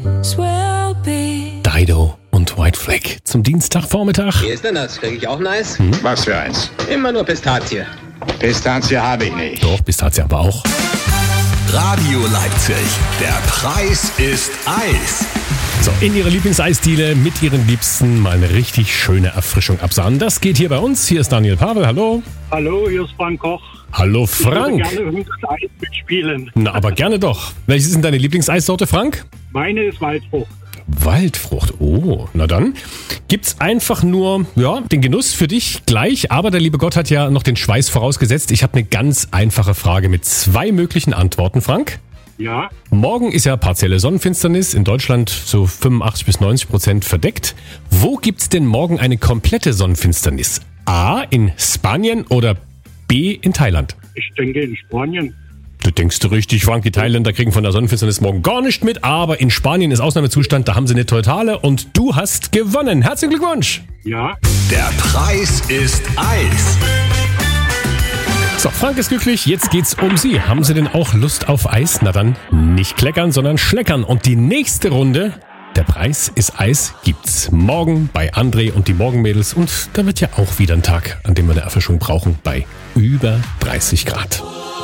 Dido und White Flag zum Dienstagvormittag. Hier ist denn das? Kriege ich auch ein Eis? Was für eins? Immer nur Pistazie. Pistazie habe ich nicht. Doch, Pistazie aber auch. Radio Leipzig. Der Preis ist Eis. So, in ihre Lieblingseisdiele mit ihren Liebsten mal eine richtig schöne Erfrischung absahnen. Das geht hier bei uns. Hier ist Daniel Pavel. Hallo. Hallo, hier ist Frank Koch. Hallo, Frank. Ich würde gerne Eis mitspielen. Na, aber gerne doch. Welches ist denn deine Lieblingseissorte, Frank? Meine ist Waldfrucht. Waldfrucht. Oh, na dann gibt's einfach nur, den Genuss für dich gleich. Aber der liebe Gott hat ja noch den Schweiß vorausgesetzt. Ich habe eine ganz einfache Frage mit 2 möglichen Antworten, Frank. Ja. Morgen ist ja partielle Sonnenfinsternis, in Deutschland so 85-90% verdeckt. Wo gibt's denn morgen eine komplette Sonnenfinsternis? A, in Spanien oder B, in Thailand? Ich denke in Spanien. Du denkst richtig, Frank, die Thailänder kriegen von der Sonnenfinsternis morgen gar nicht mit, aber in Spanien ist Ausnahmezustand, da haben sie eine totale und du hast gewonnen. Herzlichen Glückwunsch! Ja. Der Preis ist Eis. So, Frank ist glücklich, jetzt geht's um Sie. Haben Sie denn auch Lust auf Eis? Na dann, nicht kleckern, sondern schleckern. Und die nächste Runde, der Preis ist Eis, gibt's morgen bei André und die Morgenmädels. Und da wird ja auch wieder ein Tag, an dem wir eine Erfrischung brauchen, bei über 30 Grad.